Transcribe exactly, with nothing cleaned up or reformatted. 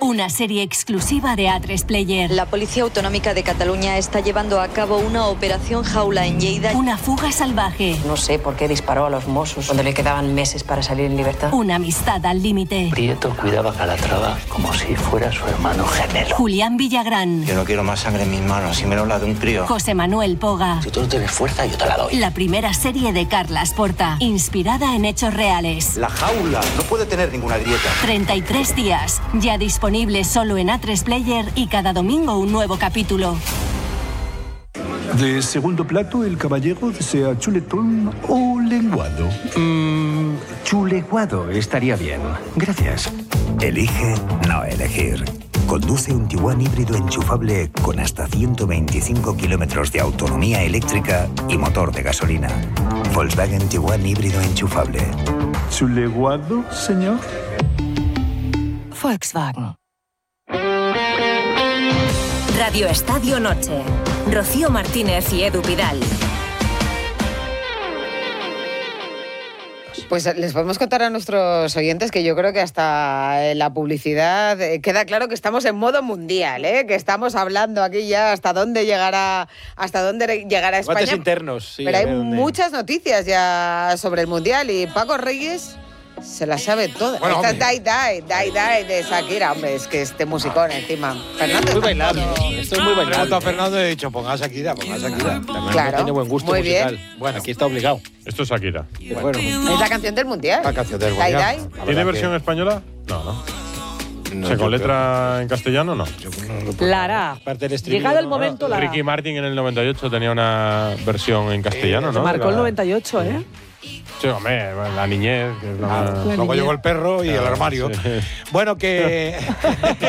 Una serie exclusiva de A tres Player. La Policía Autonómica de Cataluña está llevando a cabo una operación jaula en Lleida. Una fuga salvaje. No sé por qué disparó a los Mossos cuando le quedaban meses para salir en libertad. Una amistad al límite. Prieto cuidaba a Calatrava como si fuera su hermano gemelo. Julián Villagrán. Yo no quiero más sangre en mis manos, y menos la de un crío. José Manuel Poga. Si tú no tienes fuerza, yo te la doy. La primera serie de Carlas Porta, inspirada en hechos reales. La jaula no puede tener ninguna grieta. treinta y tres días, ya disponible solo en A tres Player y cada domingo un nuevo capítulo. De segundo plato, el caballero desea chuletón o lenguado. Mmm, chuleguado estaría bien. Gracias. Elige no elegir. Conduce un Tiguan híbrido enchufable con hasta ciento veinticinco kilómetros de autonomía eléctrica y motor de gasolina. Volkswagen Tiguan híbrido enchufable. ¿Chuleguado, señor? Volkswagen. Radio Estadio Noche. Rocío Martínez y Edu Pidal. Pues les podemos contar a nuestros oyentes que yo creo que hasta en la publicidad eh, queda claro que estamos en modo mundial, ¿eh? Que estamos hablando aquí ya hasta dónde llegará, hasta dónde llegará España. Debates internos, sí. Pero hay dónde... muchas noticias ya sobre el mundial y Paco Reyes se la sabe toda. Bueno, Esta hombre. Die Die, Die Die de Shakira, hombre, es que este musicón encima. Fernando Muy bailable. tampoco- Esto es muy bailable. Pregunto a Fernando y he dicho, ponga a Shakira, ponga a Shakira. También Claro, tiene buen gusto muy musical. bien. Bueno, aquí está obligado. Esto es Shakira. Bueno, Es la canción del mundial. La canción del Die mundial. Die. La ¿Tiene verdad versión que- española? No, no. No, ¿Se yo con creo- letra en castellano? No. yo creo que no lo puedo- La hará. parte del estribillo, Llegado el ¿no? momento, la hará. Ricky Martin en el noventa y ocho tenía una versión en castellano, ¿no? Marcó el La- noventa y ocho, ¿eh? Sí, hombre, la niñez. Que es la más- La Luego niñez. llegó el perro y el Claro, armario. sí. Bueno, que